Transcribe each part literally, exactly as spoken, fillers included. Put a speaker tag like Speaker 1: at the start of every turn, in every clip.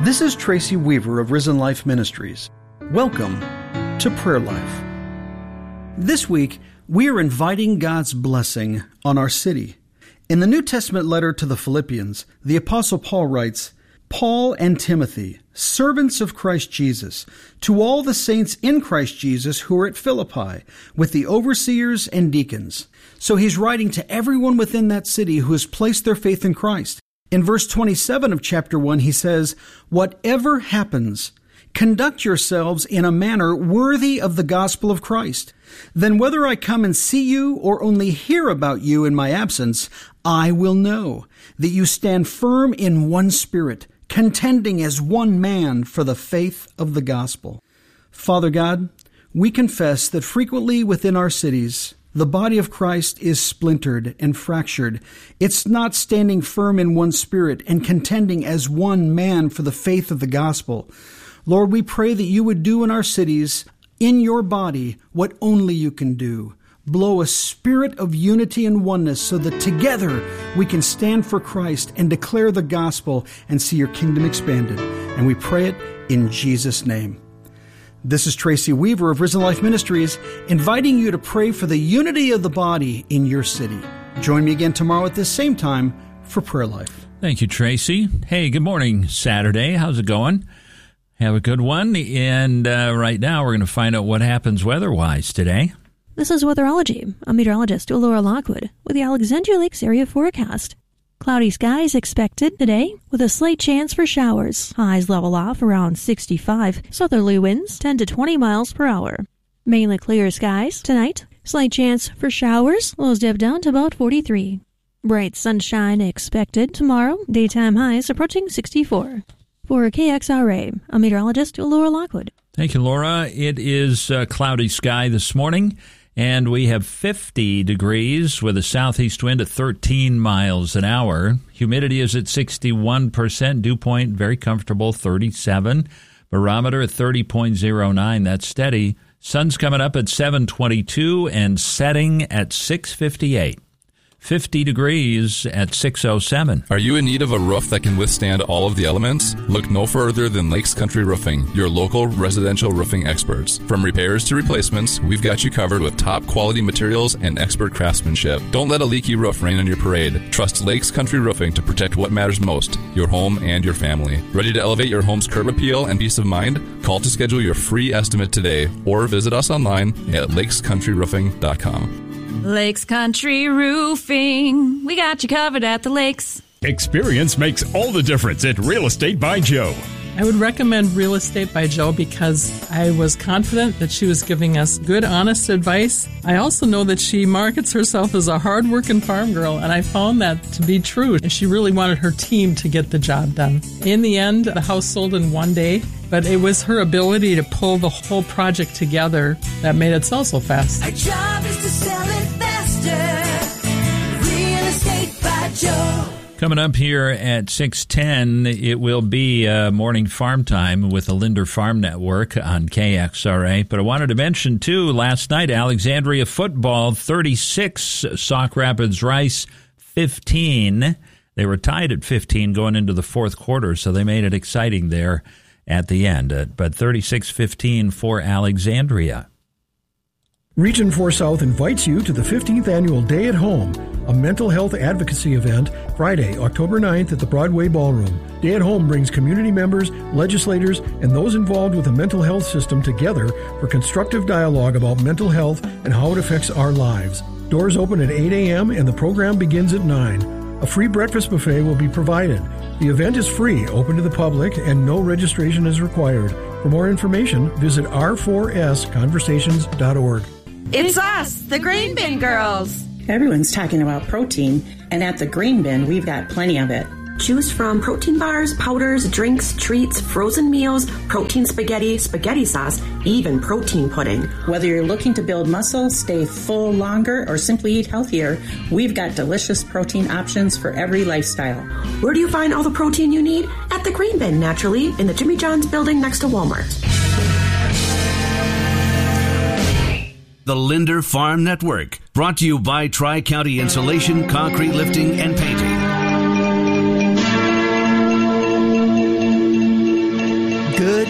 Speaker 1: This is Tracy Weaver of Risen Life Ministries. Welcome to Prayer Life. This week, we are inviting God's blessing on our city. In the New Testament letter to the Philippians, the Apostle Paul writes, Paul and Timothy, servants of Christ Jesus, to all the saints in Christ Jesus who are at Philippi, with the overseers and deacons. So he's writing to everyone within that city who has placed their faith in Christ. In verse twenty-seven of chapter one, he says, Whatever happens, conduct yourselves in a manner worthy of the gospel of Christ. Then whether I come and see you or only hear about you in my absence, I will know that you stand firm in one spirit, contending as one man for the faith of the gospel. Father God, we confess that frequently within our cities, the body of Christ is splintered and fractured. It's not standing firm in one spirit and contending as one man for the faith of the gospel. Lord, we pray that you would do in our cities, in your body, what only you can do. Blow a spirit of unity and oneness so that together we can stand for Christ and declare the gospel and see your kingdom expanded. And we pray it in Jesus' name. This is Tracy Weaver of Risen Life Ministries, inviting you to pray for the unity of the body in your city. Join me again tomorrow at this same time for Prayer Life.
Speaker 2: Thank you, Tracy. Hey, good morning, Saturday. How's it going? Have a good one. And uh, right now, we're going to find out what happens weather-wise today.
Speaker 3: This is Weatherology. I'm meteorologist Laura Lockwood with the Alexandria Lakes area forecast. Cloudy skies expected today with a slight chance for showers. Highs level off around sixty-five. Southerly winds ten to twenty miles per hour. Mainly clear skies tonight. Slight chance for showers. Lows dip down to about forty-three. Bright sunshine expected tomorrow. Daytime highs approaching sixty-four. For K X R A, I'm meteorologist Laura Lockwood.
Speaker 2: Thank you, Laura. It is uh, cloudy sky this morning, and we have fifty degrees with a southeast wind at thirteen miles an hour. Humidity is at sixty-one percent. Dew point, very comfortable, thirty-seven. Barometer at thirty point oh nine. That's steady. Sun's coming up at seven twenty-two and setting at six fifty-eight. fifty degrees at six oh seven.
Speaker 4: Are you in need of a roof that can withstand all of the elements? Look no further than Lakes Country Roofing, your local residential roofing experts. From repairs to replacements, we've got you covered with top quality materials and expert craftsmanship. Don't let a leaky roof rain on your parade. Trust Lakes Country Roofing to protect what matters most, your home and your family. Ready to elevate your home's curb appeal and peace of mind? Call to schedule your free estimate today or visit us online at lakes country roofing dot com.
Speaker 5: Lakes Country Roofing. We got you covered at the lakes.
Speaker 6: Experience makes all the difference at Real Estate by Joe.
Speaker 7: I would recommend Real Estate by Joe because I was confident that she was giving us good, honest advice. I also know that she markets herself as a hard-working farm girl, and I found that to be true. And she really wanted her team to get the job done. In the end, the house sold in one day, but it was her ability to pull the whole project together that made it sell so fast.
Speaker 8: Our job is to sell it faster. Real Estate by Joe.
Speaker 2: Coming up here at six ten, it will be uh, morning farm time with the Linder Farm Network on K X R A. But I wanted to mention, too, last night, Alexandria football, thirty-six, Sauk Rapids Rice, fifteen. They were tied at fifteen going into the fourth quarter, so they made it exciting there at the end. Uh, but thirty-six fifteen for Alexandria.
Speaker 9: Region four South invites you to the fifteenth Annual Day at Home, a mental health advocacy event, Friday, October ninth at the Broadway Ballroom. Day at Home brings community members, legislators, and those involved with the mental health system together for constructive dialogue about mental health and how it affects our lives. Doors open at eight a.m. and the program begins at nine. A free breakfast buffet will be provided. The event is free, open to the public, and no registration is required. For more information, visit r four s conversations dot org.
Speaker 5: It's us, the Green Bin Girls.
Speaker 10: Everyone's talking about protein, and at the Green Bin, we've got plenty of it.
Speaker 11: Choose from protein bars, powders, drinks, treats, frozen meals, protein spaghetti, spaghetti sauce, even protein pudding.
Speaker 10: Whether you're looking to build muscle, stay full longer, or simply eat healthier, we've got delicious protein options for every lifestyle.
Speaker 11: Where do you find all the protein you need? At the Green Bin, naturally, in the Jimmy John's building next to Walmart.
Speaker 12: The Linder Farm Network, brought to you by Tri-County Insulation, Concrete Lifting, and Painting.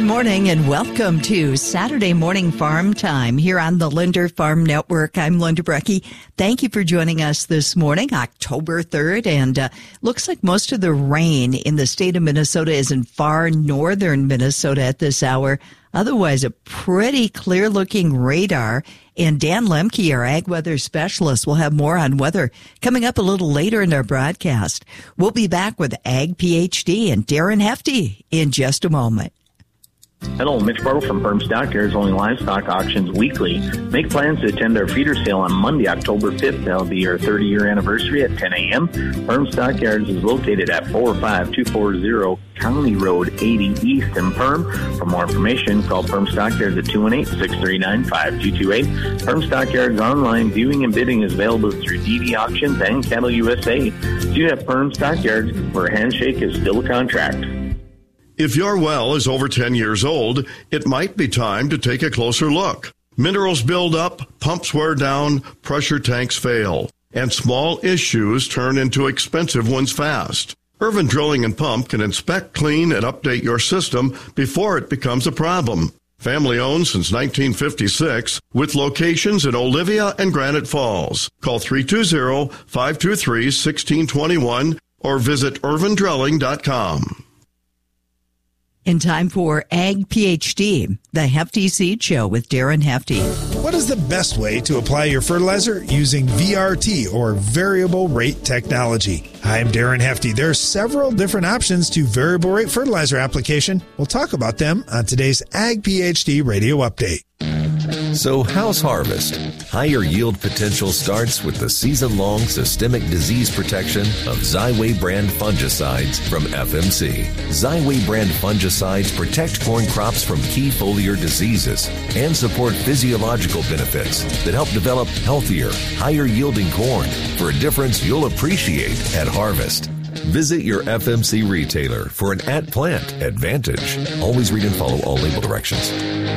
Speaker 13: morning and welcome to Saturday Morning Farm Time here on the Linder Farm Network. I'm Linda Brecky. Thank you for joining us this morning, October third, and uh, looks like most of the rain in the state of Minnesota is in far northern Minnesota at this hour. Otherwise, a pretty clear-looking radar. And Dan Lemke, our ag weather specialist, will have more on weather coming up a little later in our broadcast. We'll be back with Ag PhD and Darren Hefty in just a moment.
Speaker 14: Hello, Mitch Bartle from Firm Stockyards, owning livestock auctions weekly. Make plans to attend our feeder sale on Monday, October fifth. That'll be our thirty-year anniversary at ten a.m. Firm Stockyards is located at four five two four zero County Road eighty East in Perm. For more information, call Firm Stockyards at two one eight, six three nine, five two two eight. Firm Stockyards online viewing and bidding is available through D D Auctions and Cattle U S A. So you have Firm Stockyards, where a handshake is still a contract.
Speaker 15: If your well is over ten years old, it might be time to take a closer look. Minerals build up, pumps wear down, pressure tanks fail, and small issues turn into expensive ones fast. Irvin Drilling and Pump can inspect, clean, and update your system before it becomes a problem. Family owned since nineteen fifty-six, with locations in Olivia and Granite Falls. Call three two zero, five two three, one six two one or visit irvin drilling dot com.
Speaker 13: In time for Ag PhD, the Hefty Seed Show with Darren Hefty.
Speaker 16: What is the best way to apply your fertilizer using V R T or variable rate technology? Hi, I'm Darren Hefty. There are several different options to variable rate fertilizer application. We'll talk about them on today's Ag PhD Radio Update.
Speaker 17: So how's harvest? Higher yield potential starts with the season-long systemic disease protection of Xyway brand fungicides from F M C. Xyway brand fungicides protect corn crops from key foliar diseases and support physiological benefits that help develop healthier, higher-yielding corn for a difference you'll appreciate at harvest. Visit your F M C retailer for an at-plant advantage. Always read and follow all label directions.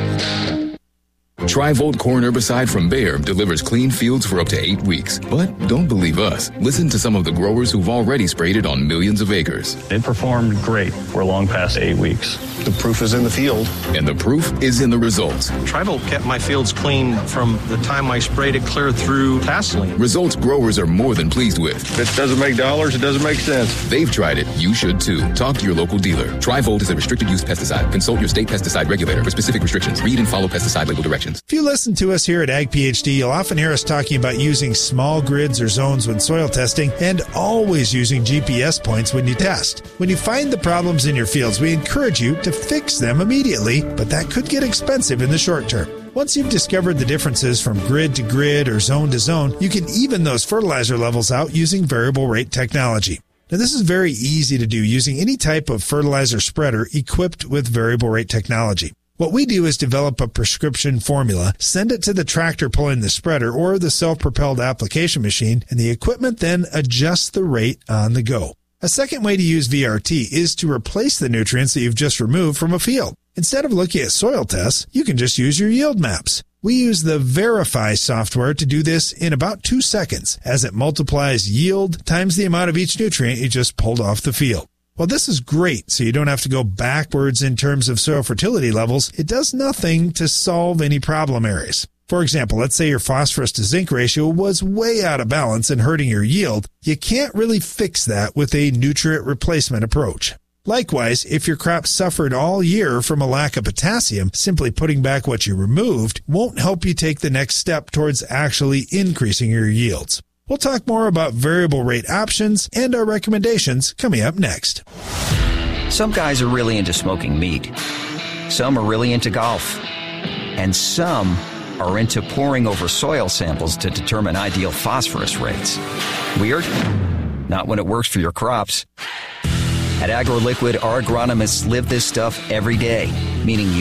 Speaker 18: Tri-Volt corn herbicide from Bayer delivers clean fields for up to eight weeks. But don't believe us. Listen to some of the growers who've already sprayed it on millions of acres.
Speaker 19: It performed great for long past eight weeks. The proof is in the field.
Speaker 18: And the proof is in the results.
Speaker 19: Tri-Volt kept my fields clean from the time I sprayed it clear through tasseling.
Speaker 18: Results growers are more than pleased with.
Speaker 19: If it doesn't make dollars, it doesn't make sense.
Speaker 18: They've tried it. You should too. Talk to your local dealer. Tri-Volt is a restricted use pesticide. Consult your state pesticide regulator for specific restrictions. Read and follow pesticide label directions.
Speaker 16: If you listen to us here at Ag PhD, you'll often hear us talking about using small grids or zones when soil testing and always using G P S points when you test. When you find the problems in your fields, we encourage you to fix them immediately, but that could get expensive in the short term. Once you've discovered the differences from grid to grid or zone to zone, you can even those fertilizer levels out using variable rate technology. Now, this is very easy to do using any type of fertilizer spreader equipped with variable rate technology. What we do is develop a prescription formula, send it to the tractor pulling the spreader or the self-propelled application machine, and the equipment then adjusts the rate on the go. A second way to use V R T is to replace the nutrients that you've just removed from a field. Instead of looking at soil tests, you can just use your yield maps. We use the Verify software to do this in about two seconds, as it multiplies yield times the amount of each nutrient you just pulled off the field. While this is great, so you don't have to go backwards in terms of soil fertility levels, it does nothing to solve any problem areas. For example, let's say your phosphorus to zinc ratio was way out of balance and hurting your yield. You can't really fix that with a nutrient replacement approach. Likewise, if your crop suffered all year from a lack of potassium, simply putting back what you removed won't help you take the next step towards actually increasing your yields. We'll talk more about variable rate options and our recommendations coming up next.
Speaker 20: Some guys are really into smoking meat. Some are really into golf. And some are into poring over soil samples to determine ideal phosphorus rates. Weird? Not when it works for your crops. At AgroLiquid, our agronomists live this stuff every day, meaning you